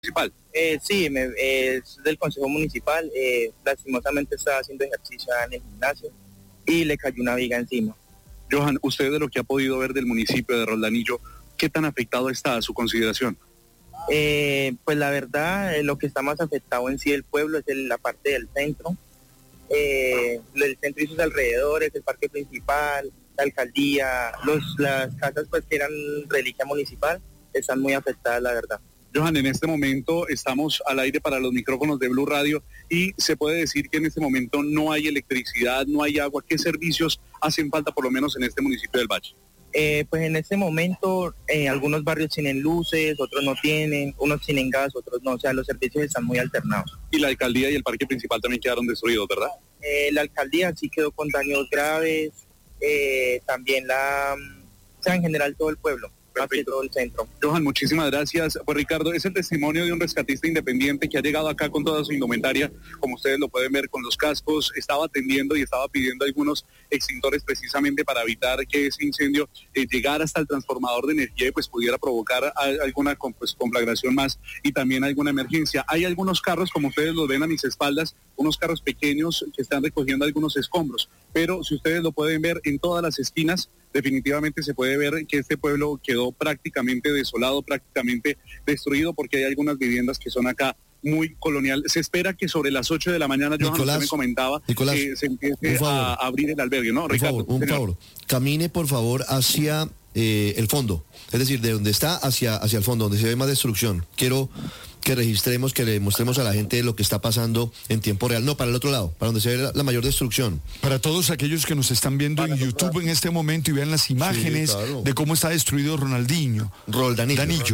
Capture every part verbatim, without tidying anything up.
municipal. Eh, sí, me, eh, es del Consejo Municipal, eh, lastimosamente estaba haciendo ejercicio en el gimnasio y le cayó una viga encima. Johan, usted de lo que ha podido ver del municipio de Roldanillo, ¿qué tan afectado está a su consideración? Eh, pues la verdad, eh, lo que está más afectado en sí del pueblo es el, la parte del centro, eh, el centro y sus alrededores, el parque principal, la alcaldía, los, las casas pues que eran reliquia municipal, están muy afectadas, la verdad. Johan, en este momento estamos al aire para los micrófonos de Blue Radio y se puede decir que en este momento no hay electricidad, no hay agua. ¿Qué servicios hacen falta por lo menos en este municipio del Valle? Eh, pues en este momento eh, algunos barrios tienen luces, otros no tienen, unos tienen gas, otros no, o sea, los servicios están muy alternados. Y la alcaldía y el parque principal también quedaron destruidos, ¿verdad? Eh, la alcaldía sí quedó con daños graves, eh, también la, o sea, en general todo el pueblo. Perfecto. Todo el centro. Johan, muchísimas gracias. Pues Ricardo, es el testimonio de un rescatista independiente que ha llegado acá con toda su indumentaria, como ustedes lo pueden ver con los cascos, estaba atendiendo y estaba pidiendo algunos extintores precisamente para evitar que ese incendio eh, llegara hasta el transformador de energía y pues pudiera provocar a, alguna pues, conflagración más y también alguna emergencia. Hay algunos carros, como ustedes los ven a mis espaldas, unos carros pequeños que están recogiendo algunos escombros, pero si ustedes lo pueden ver en todas las esquinas, definitivamente se puede ver que este pueblo quedó prácticamente desolado, prácticamente destruido, porque hay algunas viviendas que son acá muy colonial. Se espera que sobre las ocho de la mañana, Johan, Nicolás, usted me comentaba, Nicolás, que se empiece a abrir el albergue, ¿no, un Ricardo? Favor, un señor. favor, camine por favor hacia eh, el fondo, es decir, de donde está hacia, hacia el fondo, donde se ve más destrucción. Quiero que registremos, que le mostremos a la gente lo que está pasando en tiempo real. No, para el otro lado, para donde se ve la, la mayor destrucción. Para todos aquellos que nos están viendo para en YouTube lado. En este momento y vean las imágenes sí, claro. de cómo está destruido Ronaldinho. Roldanillo. Danillo.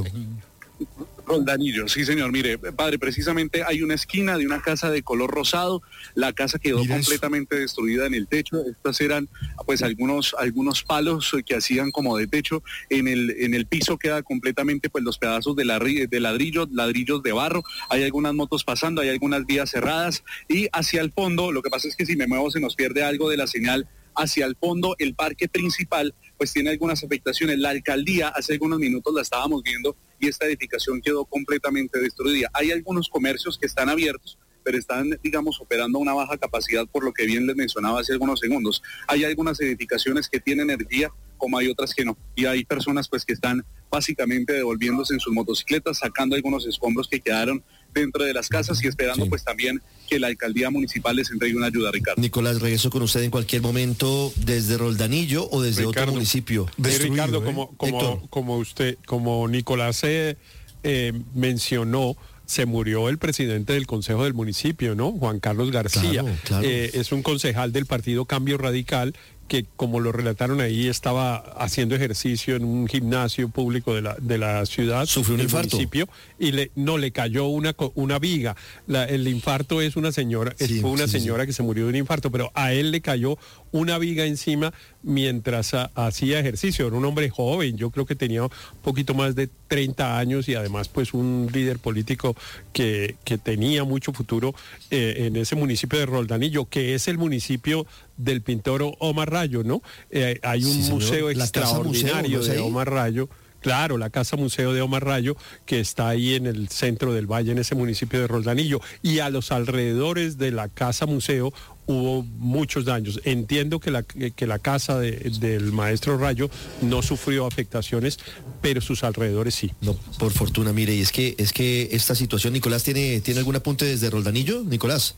Roldanillo, sí señor, mire, padre, precisamente hay una esquina de una casa de color rosado, la casa quedó Mira completamente eso. destruida en el techo, estas eran pues algunos algunos palos que hacían como de techo, en el en el piso queda completamente pues los pedazos de, la, de ladrillos, ladrillos de barro, hay algunas motos pasando, hay algunas vías cerradas y hacia el fondo, lo que pasa es que si me muevo se nos pierde algo de la señal. Hacia el fondo, el parque principal, pues tiene algunas afectaciones. La alcaldía, hace algunos minutos la estábamos viendo y esta edificación quedó completamente destruida. Hay algunos comercios que están abiertos, pero están, digamos, operando a una baja capacidad, por lo que bien les mencionaba hace algunos segundos. Hay algunas edificaciones que tienen energía, como hay otras que no. Y hay personas, pues, que están básicamente devolviéndose en sus motocicletas, sacando algunos escombros que quedaron dentro de las casas y esperando, sí. pues, también que la alcaldía municipal les entregue una ayuda, Ricardo. Nicolás, regreso con usted en cualquier momento desde Roldanillo o desde Ricardo, otro municipio. Destruido, Ricardo, ¿eh? como, como, como usted, como Nicolás eh, eh, mencionó, se murió el presidente del Consejo del Municipio, ¿no? Juan Carlos García. Claro, claro. Eh, es un concejal del partido Cambio Radical que, como lo relataron ahí, estaba haciendo ejercicio en un gimnasio público de la, de la ciudad, sufrió un del infarto municipio, y le, no le cayó una, una viga. La, el infarto es una señora, sí, fue una sí, señora sí. que se murió de un infarto, pero a él le cayó una viga encima mientras a, hacía ejercicio. Era un hombre joven, yo creo que tenía un poquito más de treinta años y además pues un líder político que, que tenía mucho futuro eh, en ese municipio de Roldanillo, que es el municipio del pintor Omar Rayo, ¿no? Eh, hay un sí, museo extraordinario museo, ¿no? de Omar Rayo. Claro, la Casa Museo de Omar Rayo, que está ahí en el centro del valle, en ese municipio de Roldanillo. Y a los alrededores de la Casa Museo hubo muchos daños. Entiendo que la, que la casa de, del maestro Rayo no sufrió afectaciones, pero sus alrededores sí. No, por fortuna, mire, y es que, es que esta situación, Nicolás, ¿tiene, ¿tiene algún apunte desde Roldanillo, Nicolás?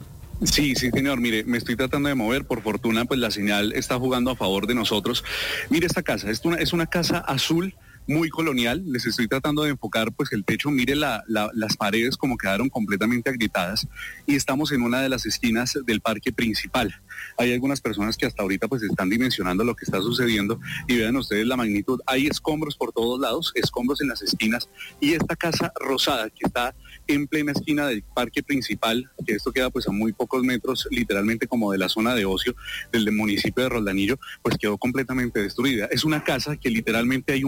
Sí, sí, señor, mire, me estoy tratando de mover, por fortuna, pues la señal está jugando a favor de nosotros. Mire esta casa, es una, es una casa azul, muy colonial, les estoy tratando de enfocar pues el techo, mire la, la, las paredes como quedaron completamente agrietadas y estamos en una de las esquinas del parque principal. Hay algunas personas que hasta ahorita pues están dimensionando lo que está sucediendo y vean ustedes la magnitud, hay escombros por todos lados, escombros en las esquinas y esta casa rosada que está en plena esquina del parque principal, que esto queda pues a muy pocos metros literalmente como de la zona de ocio del municipio de Roldanillo, pues quedó completamente destruida. Es una casa que literalmente hay un pedazo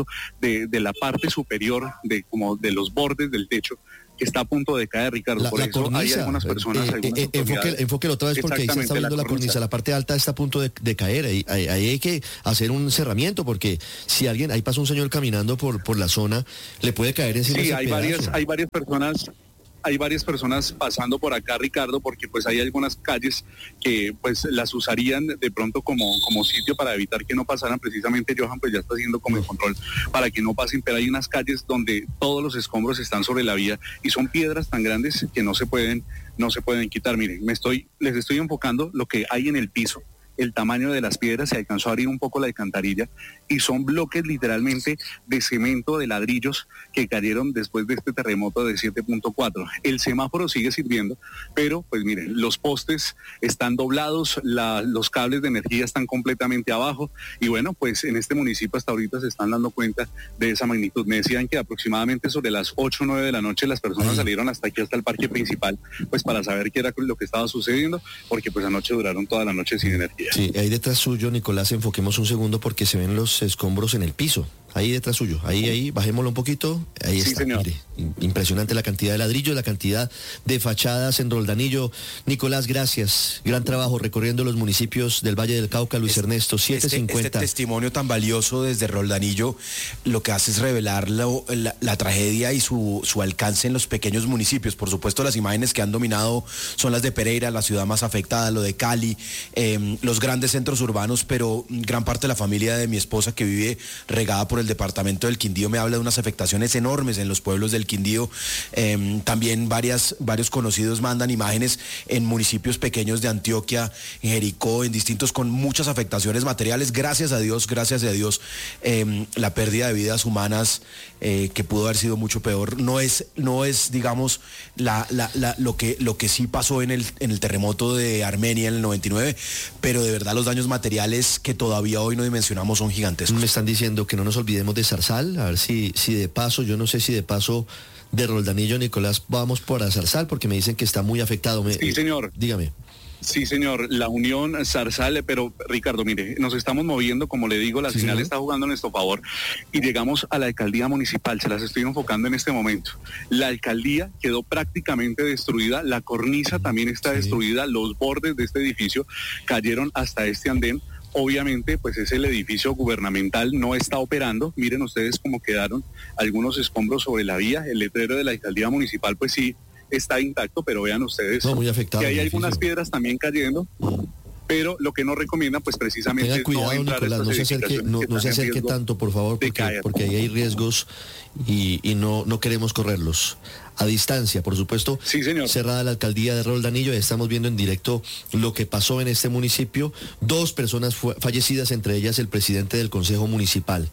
caso de, de la parte superior de como de los bordes del techo, que está a punto de caer, Ricardo. La, por la eso cornisa, hay algunas personas, eh, algunas eh, enfoque, enfóquelo otra vez porque ahí se está viendo la, la cornisa, la parte alta está a punto de, de caer, ahí, ahí, ahí hay que hacer un cerramiento porque si alguien, ahí pasa un señor caminando por, por la zona, le puede caer encima. Sí, ese hay pedazo. varias, hay varias personas hay varias personas pasando por acá, Ricardo, porque pues hay algunas calles que pues las usarían de pronto como, como sitio para evitar que no pasaran. Precisamente Johan pues ya está haciendo como el control para que no pasen, pero hay unas calles donde todos los escombros están sobre la vía y son piedras tan grandes que no se pueden, no se pueden quitar. Miren, me estoy, les estoy enfocando lo que hay en el piso. El tamaño de las piedras, se alcanzó a abrir un poco la alcantarilla y son bloques literalmente de cemento, de ladrillos que cayeron después de este terremoto de siete punto cuatro. El semáforo sigue sirviendo, pero pues miren, los postes están doblados, la, los cables de energía están completamente abajo y bueno, pues en este municipio hasta ahorita se están dando cuenta de esa magnitud. Me decían que aproximadamente sobre las ocho o nueve de la noche las personas salieron hasta aquí, hasta el parque principal, pues para saber qué era lo que estaba sucediendo, porque pues anoche duraron toda la noche sin energía. Sí, ahí detrás suyo, Nicolás, enfoquemos un segundo porque se ven los escombros en el piso. Ahí detrás suyo, ahí, ahí, bajémoslo un poquito, ahí sí, está, señor. Mire, impresionante la cantidad de ladrillos, la cantidad de fachadas en Roldanillo. Nicolás, gracias, gran trabajo recorriendo los municipios del Valle del Cauca, Luis este, Ernesto, siete cincuenta. Este, este testimonio tan valioso desde Roldanillo lo que hace es revelar lo, la, la tragedia y su, su alcance en los pequeños municipios. Por supuesto, las imágenes que han dominado son las de Pereira, la ciudad más afectada, lo de Cali, eh, los grandes centros urbanos, pero gran parte de la familia de mi esposa que vive regada por el departamento del Quindío me habla de unas afectaciones enormes en los pueblos del Quindío. Eh, también varias, varios conocidos mandan imágenes en municipios pequeños de Antioquia, en Jericó, en distintos con muchas afectaciones materiales. Gracias a Dios, gracias a Dios, eh, la pérdida de vidas humanas eh, que pudo haber sido mucho peor. No es, no es digamos, la, la, la, lo, que, lo que sí pasó en el, en el terremoto de Armenia en el noventa y nueve, pero de verdad los daños materiales que todavía hoy no dimensionamos son gigantescos. Me están diciendo que no nos olvidemos de Zarzal, a ver si, si de paso, yo no sé si de paso de Roldanillo, Nicolás, vamos por a Zarzal porque me dicen que está muy afectado. Me, sí, señor. Eh, dígame. Sí, señor, la Unión Zarzal, pero Ricardo, mire, nos estamos moviendo, como le digo, la sí, señal señor. está jugando a nuestro favor y llegamos a la alcaldía municipal, se las estoy enfocando en este momento. La alcaldía quedó prácticamente destruida, la cornisa también está sí. destruida, los bordes de este edificio cayeron hasta este andén. Obviamente, pues es el edificio gubernamental, no está operando. Miren ustedes cómo quedaron algunos escombros sobre la vía. El letrero de la alcaldía municipal, pues sí, está intacto, pero vean ustedes no, muy afectado, que hay algunas piedras también cayendo. Mm. Pero lo que no recomienda, pues precisamente Tenga cuidado, es no Nicolás, no se acerque, no, no se acerque tanto, por favor, porque, porque ahí hay riesgos y, y no, no queremos correrlos. A distancia, por supuesto. Sí, señor. Cerrada la alcaldía de Roldanillo, estamos viendo en directo lo que pasó en este municipio. Dos personas fallecidas, entre ellas el presidente del Consejo Municipal.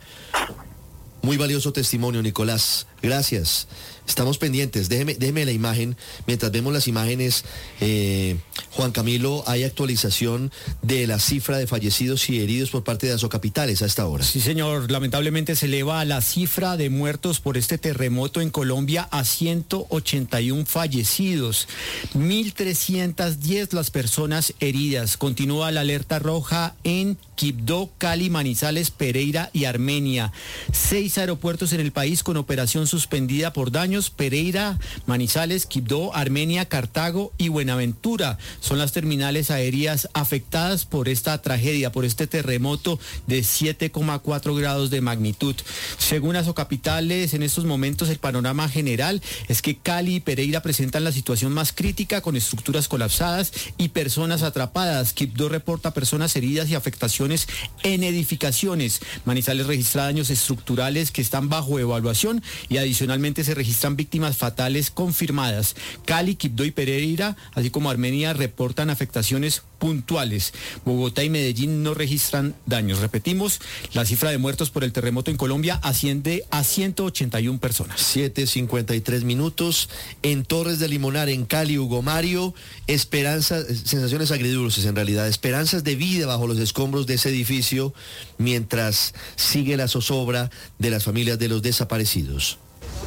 Muy valioso testimonio, Nicolás. Gracias. Estamos pendientes. Déjeme, déjeme la imagen. Mientras vemos las imágenes, eh, Juan Camilo, hay actualización de la cifra de fallecidos y heridos por parte de Azocapitales a esta hora. Sí, señor. Lamentablemente se eleva la cifra de muertos por este terremoto en Colombia a ciento ochenta y uno fallecidos. mil trescientas diez las personas heridas. Continúa la alerta roja en Quibdó, Cali, Manizales, Pereira y Armenia. Seis aeropuertos en el país con operación suspendida por daños. Pereira, Manizales, Quibdó, Armenia, Cartago y Buenaventura son las terminales aéreas afectadas por esta tragedia, por este terremoto de siete coma cuatro grados de magnitud. Según Azocapitales, en estos momentos el panorama general es que Cali y Pereira presentan la situación más crítica con estructuras colapsadas y personas atrapadas. Quibdó reporta personas heridas y afectaciones en edificaciones. Manizales registra daños estructurales que están bajo evaluación y adicionalmente se registran víctimas fatales confirmadas. Cali, Quibdó y Pereira, así como Armenia, reportan afectaciones puntuales. Bogotá y Medellín no registran daños. Repetimos, la cifra de muertos por el terremoto en Colombia asciende a ciento ochenta y una personas. siete cincuenta y tres minutos. En Torres de Limonar, en Cali, Hugo Mario, esperanzas, sensaciones agridulces en realidad, esperanzas de vida bajo los escombros de ese edificio mientras sigue la zozobra de las familias de los desaparecidos.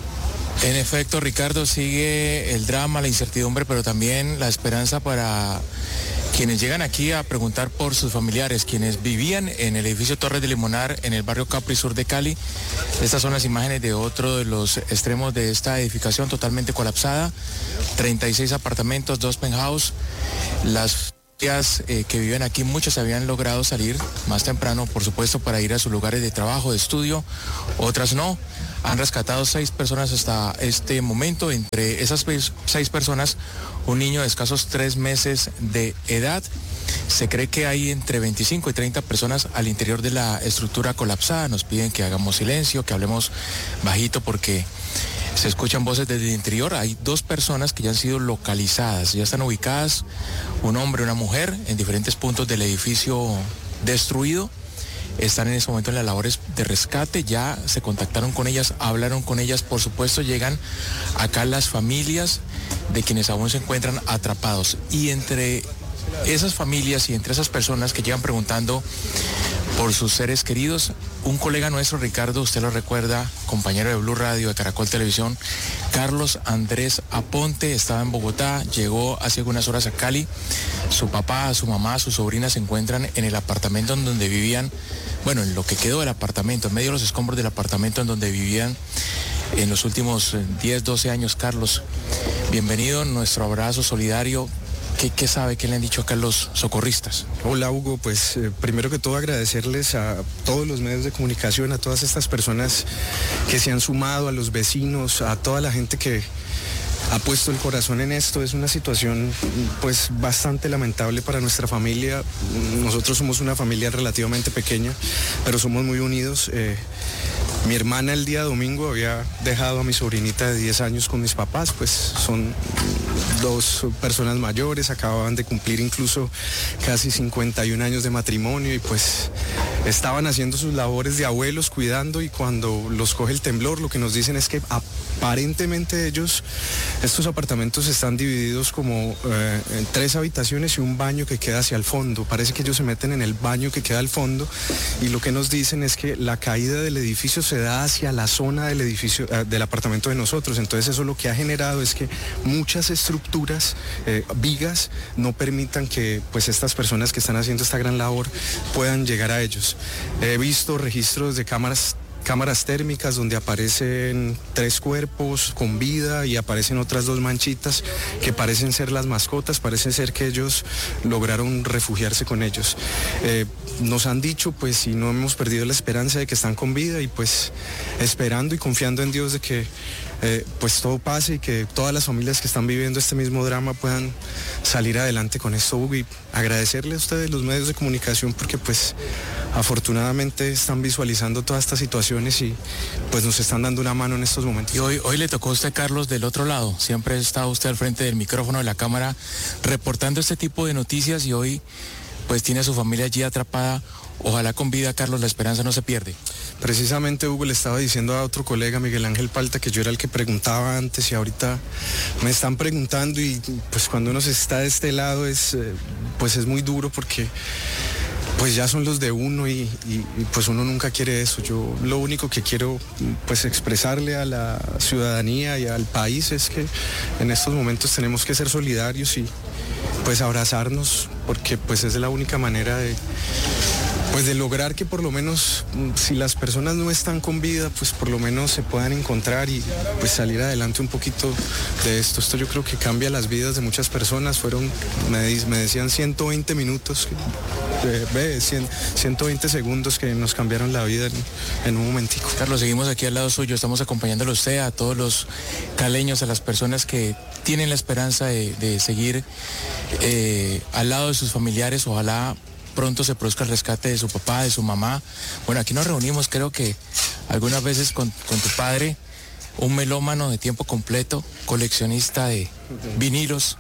En efecto, Ricardo, sigue el drama, la incertidumbre, pero también la esperanza para Quienes llegan aquí a preguntar por sus familiares, quienes vivían en el edificio Torres de Limonar, en el barrio Capri Sur de Cali. Estas son las imágenes de otro de los extremos de esta edificación totalmente colapsada. treinta y seis apartamentos, dos penthouse. Las familias eh, que viven aquí, muchos habían logrado salir más temprano, por supuesto, para ir a sus lugares de trabajo, de estudio. Otras no. Han rescatado seis personas hasta este momento. Entre esas seis personas, un niño de escasos tres meses de edad. Se cree que hay entre veinticinco y treinta personas al interior de la estructura colapsada. Nos piden que hagamos silencio, que hablemos bajito porque se escuchan voces desde el interior. Hay dos personas que ya han sido localizadas, ya están ubicadas, un hombre y una mujer, en diferentes puntos del edificio destruido. Están en ese momento en las labores de rescate, ya se contactaron con ellas, hablaron con ellas, por supuesto llegan acá las familias de quienes aún se encuentran atrapados. Y entre esas familias y entre esas personas que llegan preguntando por sus seres queridos, un colega nuestro, Ricardo, usted lo recuerda, compañero de Blue Radio, de Caracol Televisión, Carlos Andrés Aponte, estaba en Bogotá, llegó hace algunas horas a Cali. Su papá, su mamá, su sobrina se encuentran en el apartamento en donde vivían, bueno, en lo que quedó del apartamento, en medio de los escombros del apartamento en donde vivían en los últimos diez, doce años. Carlos, bienvenido, nuestro abrazo solidario. ¿Qué, ¿Qué sabe, qué le han dicho acá los socorristas? Hola Hugo, pues eh, primero que todo agradecerles a todos los medios de comunicación, a todas estas personas que se han sumado, a los vecinos, a toda la gente que ha puesto el corazón en esto. Es una situación pues bastante lamentable para nuestra familia. Nosotros somos una familia relativamente pequeña, pero somos muy unidos. Eh, Mi hermana el día domingo había dejado a mi sobrinita de diez años con mis papás, pues son dos personas mayores, acababan de cumplir incluso casi cincuenta y un años de matrimonio y pues estaban haciendo sus labores de abuelos, cuidando, y cuando los coge el temblor lo que nos dicen es que aparentemente ellos, estos apartamentos están divididos como eh, en tres habitaciones y un baño que queda hacia el fondo. Parece que ellos se meten en el baño que queda al fondo y lo que nos dicen es que la caída del edificio se da hacia la zona del edificio, eh, del apartamento de nosotros. Entonces eso lo que ha generado es que muchas estructuras, eh, vigas, no permitan que pues estas personas que están haciendo esta gran labor puedan llegar a ellos. He visto registros de cámaras cámaras térmicas donde aparecen tres cuerpos con vida y aparecen otras dos manchitas que parecen ser las mascotas, parece ser que ellos lograron refugiarse con ellos. Eh, nos han dicho pues y no hemos perdido la esperanza de que están con vida y pues esperando y confiando en Dios de que eh, pues todo pase y que todas las familias que están viviendo este mismo drama puedan salir adelante con esto, Hugo, y agradecerle a ustedes los medios de comunicación porque pues afortunadamente están visualizando todas estas situaciones y pues nos están dando una mano en estos momentos. Y hoy, hoy le tocó a usted, Carlos, del otro lado. Siempre está usted al frente del micrófono de la cámara reportando este tipo de noticias y hoy pues tiene a su familia allí atrapada. Ojalá con vida, Carlos, la esperanza no se pierde. Precisamente, Hugo, le estaba diciendo a otro colega, Miguel Ángel Palta, que yo era el que preguntaba antes y ahorita me están preguntando y pues cuando uno está de este lado es, pues es muy duro porque pues ya son los de uno y, y, y pues uno nunca quiere eso. Yo lo único que quiero pues expresarle a la ciudadanía y al país es que en estos momentos tenemos que ser solidarios y pues abrazarnos porque pues es la única manera de pues de lograr que por lo menos si las personas no están con vida pues por lo menos se puedan encontrar y pues salir adelante un poquito de esto. Esto yo creo que cambia las vidas de muchas personas. Fueron, me, me decían ciento veinte minutos, eh, ve, cien, ciento veinte segundos que nos cambiaron la vida en, en un momentico. Carlos, seguimos aquí al lado suyo, estamos acompañándolo a usted, a todos los caleños, a las personas que tienen la esperanza de, de seguir eh, al lado de sus familiares. Ojalá pronto se produzca el rescate de su papá, de su mamá. Bueno, aquí nos reunimos, creo que algunas veces con, con tu padre, un melómano de tiempo completo, coleccionista de vinilos.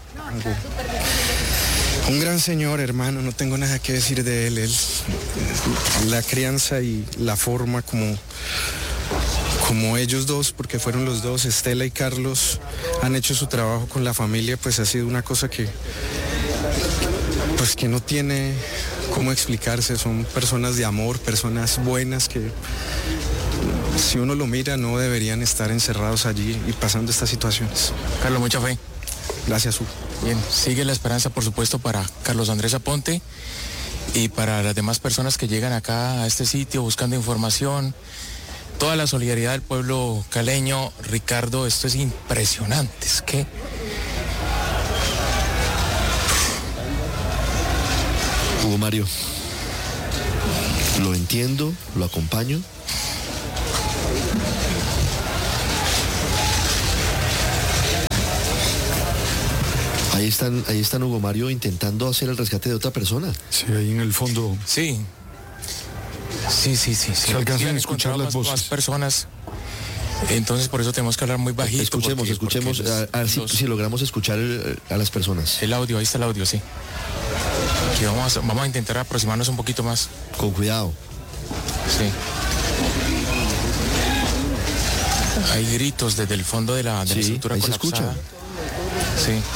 Un gran señor, hermano, no tengo nada que decir de él. Él la crianza y la forma como, como ellos dos, porque fueron los dos, Estela y Carlos, han hecho su trabajo con la familia, pues ha sido una cosa que, pues que no tiene cómo explicarse. Son personas de amor, personas buenas que si uno lo mira no deberían estar encerrados allí y pasando estas situaciones. Carlos, mucha fe. Gracias, Hugo. Bien, sigue la esperanza, por supuesto, para Carlos Andrés Aponte y para las demás personas que llegan acá a este sitio buscando información. Toda la solidaridad del pueblo caleño. Ricardo, esto es impresionante. Es que... Hugo Mario, lo entiendo, lo acompaño. Ahí están, ahí están Hugo Mario intentando hacer el rescate de otra persona. Sí, ahí en el fondo. Sí. Sí, sí, sí. sí. Se alcanzan a escuchar las más, voces. Más personas. Entonces por eso tenemos que hablar muy bajito. Escuchemos, porque, escuchemos, porque los, a, a ver si, los, si logramos escuchar el, a las personas. El audio, ahí está el audio, sí. Aquí vamos a, vamos a intentar aproximarnos un poquito más. Con cuidado. Sí. Hay gritos desde el fondo de la, de sí, la estructura ahí colapsada. Se escucha. Sí.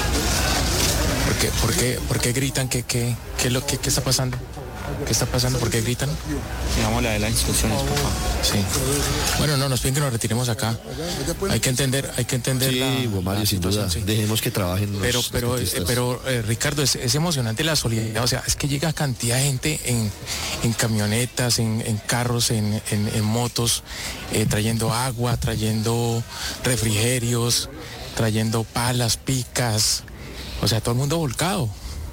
¿Por qué, por qué, por qué gritan? ¿Qué, qué, qué, lo, qué, ¿Qué está pasando? ¿Qué está pasando? ¿Por qué gritan? Digamos la de las instrucciones, por favor. Sí. Bueno, no, nos piden que nos retiremos acá. Hay que entender, hay que entender sí, la, Hugo Mario, la sin duda. Sí. Dejemos que trabajen los Pero, pero, eh, pero eh, Ricardo, es, es emocionante la solidaridad. O sea, es que llega cantidad de gente en, en camionetas, en, en carros, en, en, en motos, eh, trayendo agua, trayendo refrigerios, trayendo palas, picas. O sea, todo el mundo volcado.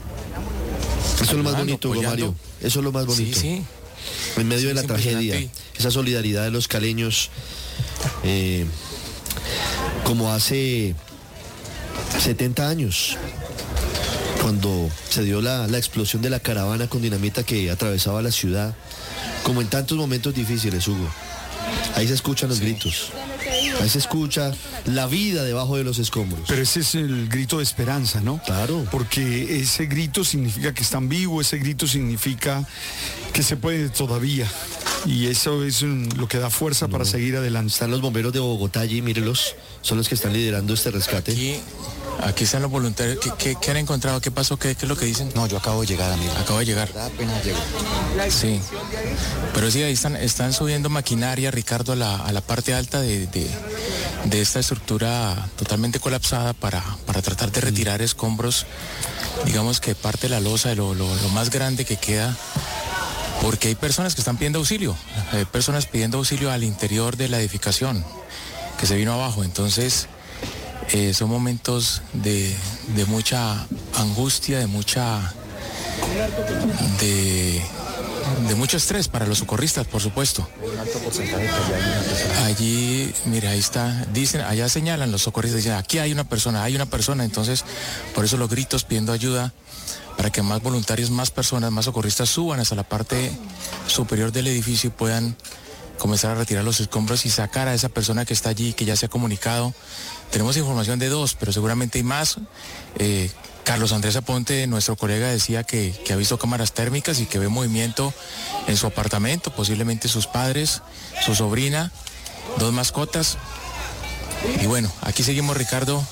Eso es lo más bonito, Hugo Mario. Eso es lo más bonito. Sí, sí. En medio sí, de la tragedia, esa solidaridad de los caleños, eh, como hace setenta años, cuando se dio la, la explosión de la caravana con dinamita que atravesaba la ciudad, como en tantos momentos difíciles, Hugo. Ahí se escuchan los sí. gritos. Ahí se escucha la vida debajo de los escombros. Pero ese es el grito de esperanza, ¿no? Claro. Porque ese grito significa que están vivos, ese grito significa que se puede todavía. Y eso es lo que da fuerza no. para seguir adelante. Están los bomberos de Bogotá allí, mírelos. Son los que están liderando este rescate. Aquí, aquí están los voluntarios. ¿Qué, qué, qué han encontrado? ¿Qué pasó? ¿Qué, ¿Qué es lo que dicen? No, yo acabo de llegar, amigo. Acabo de llegar. Apenas llego. Sí. Pero sí, ahí están, están subiendo maquinaria, Ricardo, a la, a la parte alta de, de, de esta estructura totalmente colapsada para, para tratar de retirar escombros, digamos que parte de la losa, de lo, lo, lo más grande que queda, porque hay personas que están pidiendo auxilio, hay personas pidiendo auxilio al interior de la edificación que se vino abajo. Entonces, eh, son momentos de, de mucha angustia, de mucha... de... de mucho estrés para los socorristas, por supuesto. Allí, mira, ahí está, dicen, allá señalan los socorristas, dicen, aquí hay una persona, hay una persona, entonces, por eso los gritos pidiendo ayuda, para que más voluntarios, más personas, más socorristas suban hasta la parte superior del edificio y puedan comenzar a retirar los escombros y sacar a esa persona que está allí, que ya se ha comunicado. Tenemos información de dos, pero seguramente hay más. Eh, Carlos Andrés Aponte, nuestro colega, decía que, que ha visto cámaras térmicas y que ve movimiento en su apartamento, posiblemente sus padres, su sobrina, dos mascotas. Y bueno, aquí seguimos, Ricardo,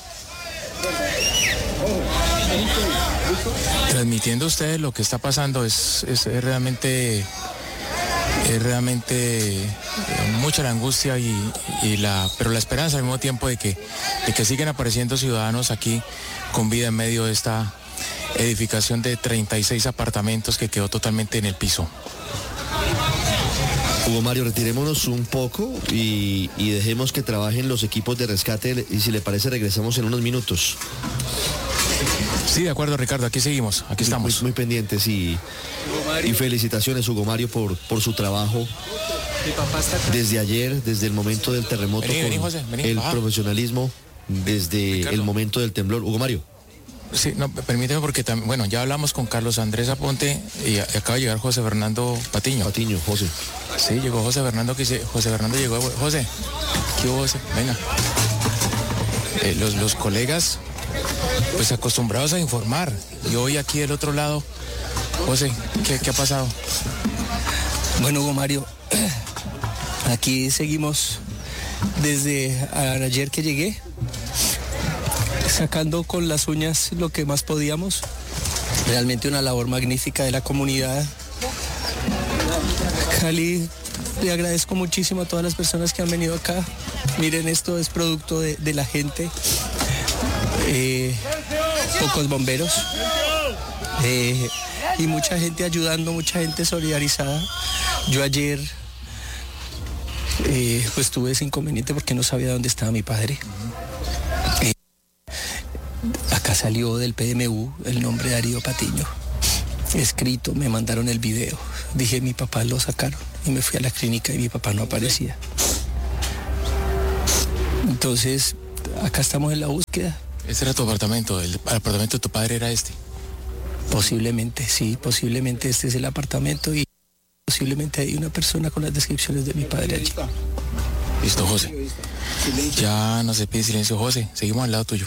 transmitiendo a ustedes lo que está pasando. Es, es, es realmente... es realmente mucha la angustia y, y la, pero la esperanza al mismo tiempo de que, de que siguen apareciendo ciudadanos aquí con vida en medio de esta edificación de treinta y seis apartamentos que quedó totalmente en el piso. Hugo Mario, retirémonos un poco y, y dejemos que trabajen los equipos de rescate y si le parece regresamos en unos minutos. Sí, de acuerdo, Ricardo, aquí seguimos, aquí estamos. Muy, muy pendientes y, y felicitaciones, Hugo Mario, por, por su trabajo desde ayer, desde el momento del terremoto, vení, con vení, José, vení, el baja. profesionalismo desde Ricardo. El momento del temblor. Hugo Mario. Sí, no, permíteme porque también, bueno, ya hablamos con Carlos Andrés Aponte y acaba de llegar José Fernando Patiño. Patiño, José. Sí, llegó José Fernando, que se, José Fernando llegó, José, ¿qué hubo, José? Venga. Eh, los, los colegas, pues acostumbrados a informar, y hoy aquí del otro lado, José, ¿qué, qué ha pasado? Bueno, Hugo Mario, aquí seguimos desde ayer que llegué, sacando con las uñas lo que más podíamos. Realmente una labor magnífica de la comunidad. Cali, le agradezco muchísimo a todas las personas que han venido acá. Miren, esto es producto de, de la gente. eh, pocos bomberos eh, y mucha gente ayudando, mucha gente solidarizada. Yo ayer eh, pues tuve ese inconveniente porque no sabía dónde estaba mi padre. Eh, acá salió del P M U el nombre de Darío Patiño, escrito, me mandaron el video. Dije, mi papá lo sacaron, y me fui a la clínica y mi papá no aparecía. Entonces, acá estamos en la búsqueda. ¿Ese era tu apartamento? ¿El apartamento de tu padre era este? Posiblemente, sí, posiblemente este es el apartamento y posiblemente hay una persona con las descripciones de mi padre allí. Listo, José. Ya no se pide silencio, José. Seguimos al lado tuyo.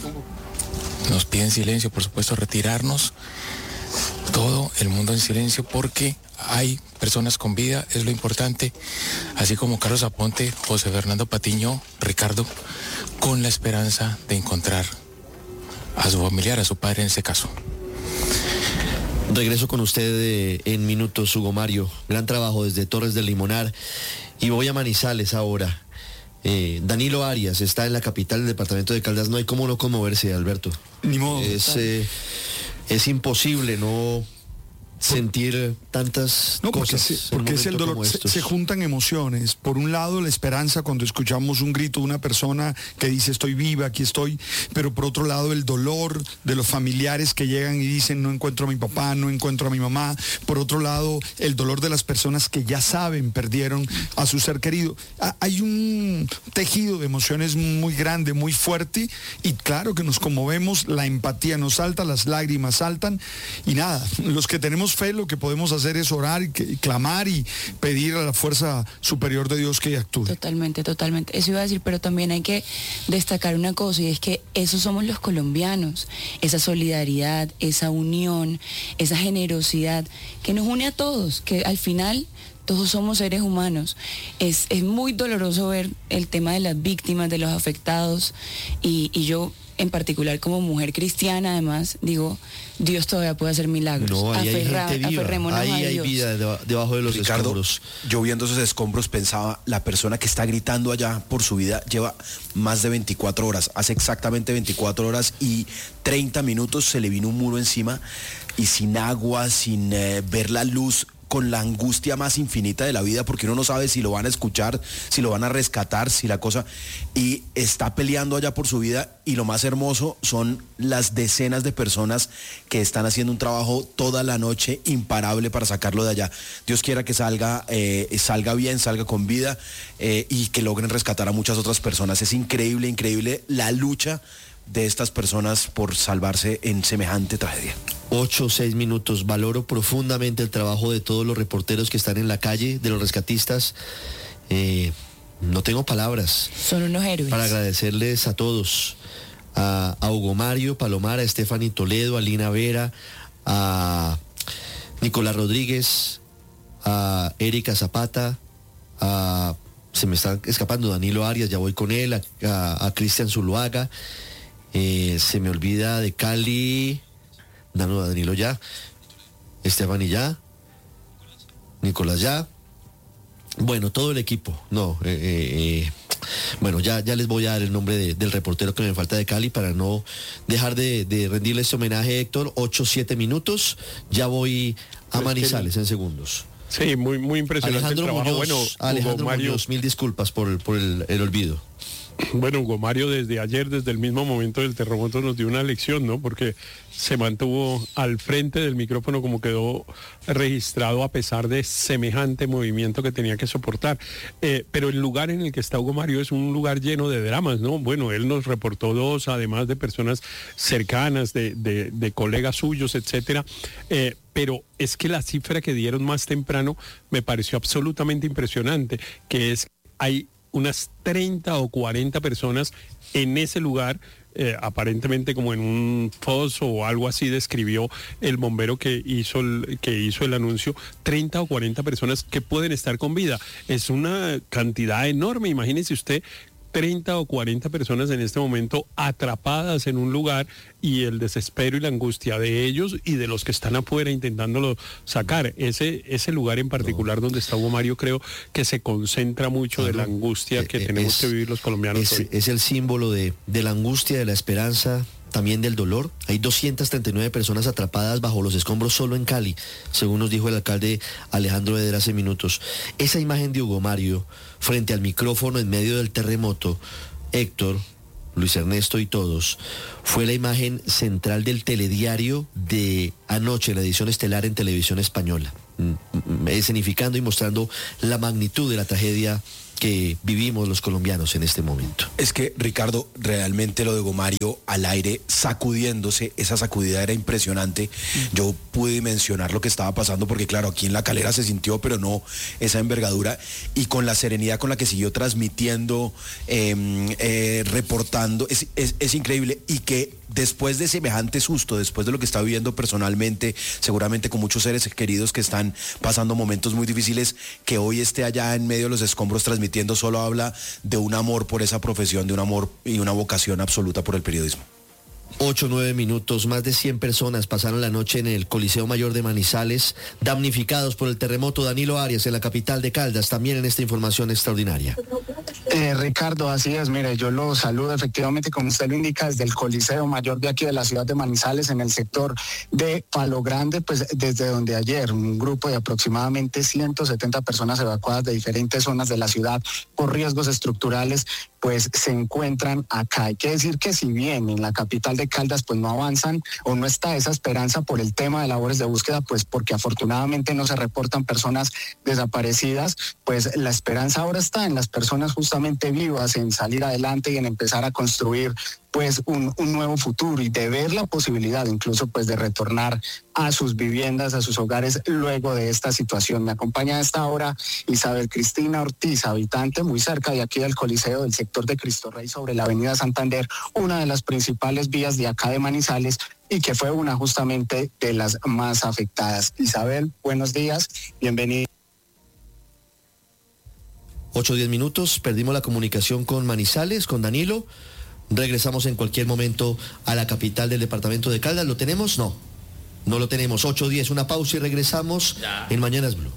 Nos piden silencio, por supuesto, retirarnos. Todo el mundo en silencio porque hay personas con vida, es lo importante. Así como Carlos Aponte, José Fernando Patiño, Ricardo, con la esperanza de encontrar a su familiar, a su padre en ese caso. Regreso con usted eh, en minutos, Hugo Mario. Gran trabajo desde Torres del Limonar. Y voy a Manizales ahora. Eh, Danilo Arias está en la capital del departamento de Caldas. No hay cómo no conmoverse, Alberto. Ni modo. Es, eh, es imposible no sentir tantas no, porque cosas. Se, porque es el dolor, se, se juntan emociones. Por un lado, la esperanza cuando escuchamos un grito de una persona que dice estoy viva, aquí estoy, pero por otro lado el dolor de los familiares que llegan y dicen no encuentro a mi papá, no encuentro a mi mamá. Por otro lado, el dolor de las personas que ya saben, perdieron a su ser querido. Hay un tejido de emociones muy grande, muy fuerte, y claro que nos conmovemos, la empatía nos salta, las lágrimas saltan, y nada, los que tenemos fe, lo que podemos hacer es orar y, que, y clamar y pedir a la fuerza superior de Dios que actúe. Totalmente, totalmente. Eso iba a decir, pero también hay que destacar una cosa, y es que esos somos los colombianos, esa solidaridad, esa unión, esa generosidad que nos une a todos, que al final todos somos seres humanos. Es, es muy doloroso ver el tema de las víctimas, de los afectados, y, y yo en particular como mujer cristiana, además, digo, Dios todavía puede hacer milagros. No, ahí Aferra, hay gente viva, aferrémonos ahí a hay Dios. vida debajo de los Ricardo, escombros. Yo viendo esos escombros pensaba, la persona que está gritando allá por su vida lleva más de veinticuatro horas, hace exactamente veinticuatro horas y treinta minutos se le vino un muro encima y sin agua, sin eh, ver la luz, con la angustia más infinita de la vida, porque uno no sabe si lo van a escuchar, si lo van a rescatar, si la cosa, y está peleando allá por su vida, y lo más hermoso son las decenas de personas que están haciendo un trabajo toda la noche imparable para sacarlo de allá. Dios quiera que salga, eh, salga bien, salga con vida, eh, y que logren rescatar a muchas otras personas. Es increíble, increíble la lucha de estas personas por salvarse en semejante tragedia. Ocho, seis minutos. Valoro profundamente el trabajo de todos los reporteros que están en la calle, de los rescatistas. Eh, no tengo palabras. Son unos héroes. Para agradecerles a todos. A, a Hugo Mario Palomar, a Stephanie Toledo, a Lina Vera, a Nicolás Rodríguez, a Erika Zapata, a, se me está escapando Danilo Arias, ya voy con él, a, a, a Cristian Zuluaga. Eh, se me olvida de Cali, no, Danilo ya, Estefany ya, Nicolás ya, bueno, todo el equipo, no, eh, eh, bueno, ya, ya les voy a dar el nombre de, del reportero que me falta de Cali para no dejar de, de rendirle este homenaje, Héctor. Ocho, siete minutos, ya voy a Manizales en segundos. Sí, muy, muy impresionante Alejandro el trabajo. Muñoz, Bueno, Alejandro Hugo Mario, Muñoz, mil disculpas por, por el, el olvido. Bueno, Hugo Mario desde ayer, desde el mismo momento del terremoto, nos dio una lección, ¿no? Porque se mantuvo al frente del micrófono como quedó registrado a pesar de semejante movimiento que tenía que soportar. Eh, pero el lugar en el que está Hugo Mario es un lugar lleno de dramas, ¿no? Bueno, él nos reportó dos, además de personas cercanas, de, de, de colegas suyos, etcétera. Eh, pero es que la cifra que dieron más temprano me pareció absolutamente impresionante, que es hay unas treinta o cuarenta personas en ese lugar, eh, aparentemente como en un foso o algo así describió el bombero que hizo el, que hizo el anuncio, treinta o cuarenta personas que pueden estar con vida. Es una cantidad enorme, imagínese usted treinta o cuarenta personas en este momento atrapadas en un lugar, y el desespero y la angustia de ellos y de los que están afuera intentándolo sacar. Ese, ese lugar en particular donde está Hugo Mario, creo que se concentra mucho claro. de la angustia que eh, tenemos es, que vivir los colombianos es, hoy. Es el símbolo de, de la angustia, de la esperanza, también del dolor. Hay doscientas treinta y nueve personas atrapadas bajo los escombros solo en Cali, según nos dijo el alcalde Alejandro Eder hace minutos. Esa imagen de Hugo Mario frente al micrófono en medio del terremoto, Héctor, Luis Ernesto y todos, fue la imagen central del telediario de anoche, la edición estelar en Televisión Española, escenificando y mostrando la magnitud de la tragedia que vivimos los colombianos en este momento. Es que, Ricardo, realmente lo de Hugo Mario al aire sacudiéndose, esa sacudida era impresionante. Yo pude mencionar lo que estaba pasando porque, claro, aquí en La Calera se sintió, pero no esa envergadura, y con la serenidad con la que siguió transmitiendo, eh, eh, reportando, es, es, es increíble. Y que después de semejante susto, después de lo que está viviendo personalmente, seguramente con muchos seres queridos que están pasando momentos muy difíciles, que hoy esté allá en medio de los escombros transmitiendo, solo habla de un amor por esa profesión, de un amor y una vocación absoluta por el periodismo. Ocho, nueve minutos, más de cien personas pasaron la noche en el Coliseo Mayor de Manizales, damnificados por el terremoto. Danilo Arias, en la capital de Caldas, también en esta información extraordinaria. Eh, Ricardo, así es, mire, yo lo saludo efectivamente, como usted lo indica, desde el Coliseo Mayor de aquí de la ciudad de Manizales, en el sector de Palo Grande, pues desde donde ayer un grupo de aproximadamente ciento setenta personas evacuadas de diferentes zonas de la ciudad por riesgos estructurales, pues se encuentran acá. Hay que decir que si bien en la capital de Caldas pues no avanzan o no está esa esperanza por el tema de labores de búsqueda, pues porque afortunadamente no se reportan personas desaparecidas, pues la esperanza ahora está en las personas justamente vivas, en salir adelante y en empezar a construir pues un, un nuevo futuro y de ver la posibilidad incluso pues de retornar a sus viviendas, a sus hogares luego de esta situación. Me acompaña a esta hora Isabel Cristina Ortiz, habitante muy cerca de aquí del Coliseo, del sector de Cristo Rey sobre la avenida Santander, una de las principales vías de acá de Manizales y que fue una justamente de las más afectadas. Isabel, buenos días, bienvenida. Ocho, diez minutos, perdimos la comunicación con Manizales, con Danilo. Regresamos en cualquier momento a la capital del departamento de Caldas. ¿Lo tenemos? No, no lo tenemos. ocho diez, una pausa y regresamos ya. En Mañanas Blue.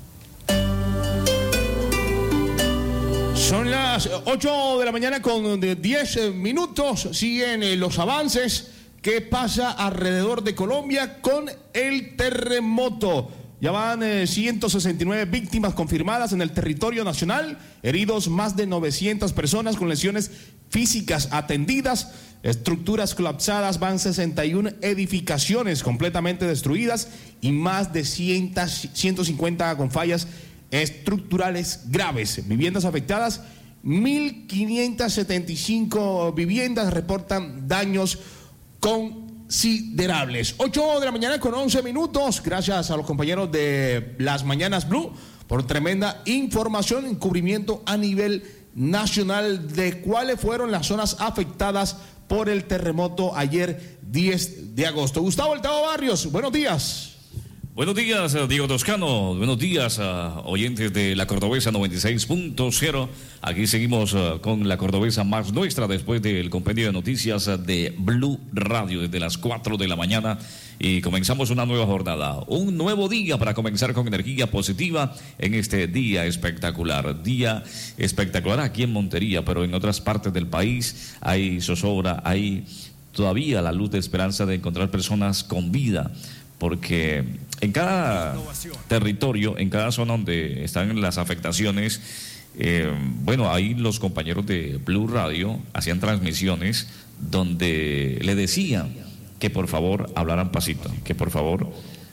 Son las ocho de la mañana con diez minutos. Siguen los avances. ¿Qué pasa alrededor de Colombia con el terremoto? Ya van eh, ciento sesenta y nueve víctimas confirmadas en el territorio nacional, heridos más de novecientas personas con lesiones físicas atendidas, estructuras colapsadas, van sesenta y una edificaciones completamente destruidas y más de ciento cincuenta con fallas estructurales graves. Viviendas afectadas, mil quinientas setenta y cinco viviendas reportan daños con considerables. ocho de la mañana con once minutos. Gracias a los compañeros de Las Mañanas Blue por tremenda información, encubrimiento a nivel nacional de cuáles fueron las zonas afectadas por el terremoto ayer diez de agosto. Gustavo El Tavo Barrios, buenos días. Buenos días, Diego Toscano. Buenos días, uh, oyentes de La Cordobesa noventa y seis punto cero. Aquí seguimos uh, con La Cordobesa más nuestra después del compendio de noticias uh, de Blue Radio desde las cuatro de la mañana. Y comenzamos una nueva jornada, un nuevo día para comenzar con energía positiva en este día espectacular. Día espectacular aquí en Montería, pero en otras partes del país hay zozobra, hay todavía la luz de esperanza de encontrar personas con vida, porque en cada territorio, en cada zona donde están las afectaciones, eh, bueno, ahí los compañeros de Blue Radio hacían transmisiones donde le decían que por favor hablaran pasito, que por favor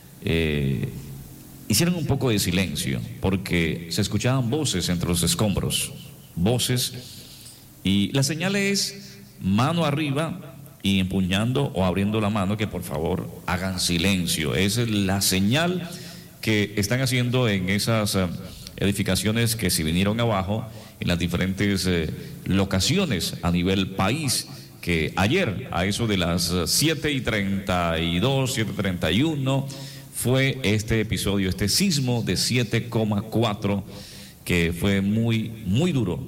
eh, hicieran un poco de silencio, porque se escuchaban voces entre los escombros, voces, y la señal es mano arriba y empuñando o abriendo la mano, que por favor hagan silencio. Esa es la señal que están haciendo en esas uh, edificaciones que se vinieron abajo en las diferentes uh, locaciones a nivel país, que ayer a eso de las siete y treinta y dos, siete y treinta y uno fue este episodio, este sismo de siete coma cuatro, que fue muy, muy duro,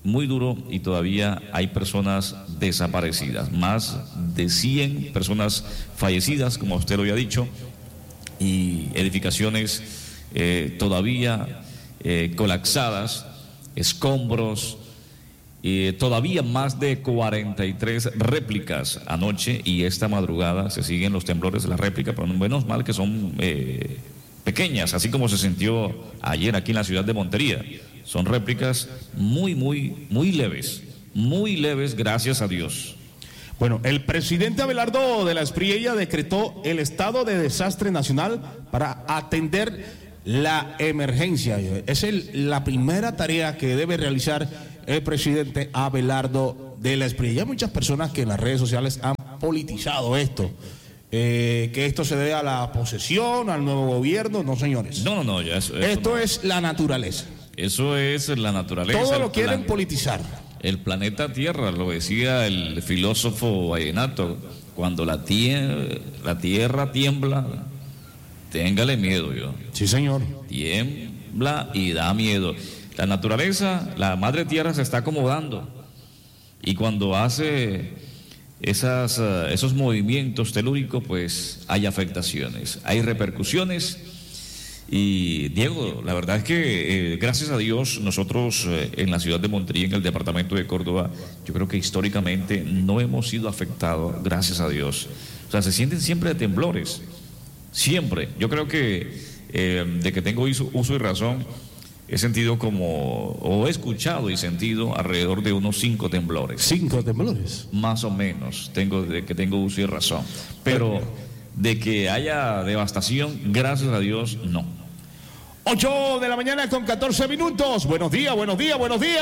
muy duro y todavía hay personas desaparecidas, más de cien personas fallecidas, como usted lo había dicho, y edificaciones eh, todavía eh, colapsadas, escombros, eh, todavía más de cuarenta y tres réplicas anoche y esta madrugada se siguen los temblores de la réplica, pero menos mal que son eh, pequeñas, así como se sintió ayer aquí en la ciudad de Montería. Son réplicas muy, muy, muy leves, muy leves, gracias a Dios. Bueno, el presidente Abelardo de la Espriella decretó el estado de desastre nacional para atender la emergencia. Es el, la primera tarea que debe realizar el presidente Abelardo de la Espriella. Hay muchas personas que en las redes sociales han politizado esto. Eh, que esto se debe a la posesión, al nuevo gobierno. No, señores. No, no, no. Ya eso, eso esto no. es la naturaleza. Eso es la naturaleza. Todo lo quieren plan, politizar. El planeta Tierra, lo decía el filósofo vallenato, cuando la, tie la tierra tiembla, téngale miedo, yo. Sí, señor. Tiembla y da miedo. La naturaleza, la madre tierra se está acomodando. Y cuando hace esas, uh, esos movimientos telúricos, pues hay afectaciones, hay repercusiones. Y Diego, la verdad es que eh, gracias a Dios nosotros eh, en la ciudad de Montería, en el departamento de Córdoba, yo creo que históricamente no hemos sido afectados, gracias a Dios. O sea, se sienten siempre temblores, siempre. Yo creo que eh, de que tengo uso, uso y razón, he sentido como, o he escuchado y sentido alrededor de unos cinco temblores. ¿Cinco temblores? Más o menos, tengo de que tengo uso y razón. Pero de que haya devastación, gracias a Dios, no. ocho de la mañana con catorce minutos. Buenos días, buenos días, buenos días.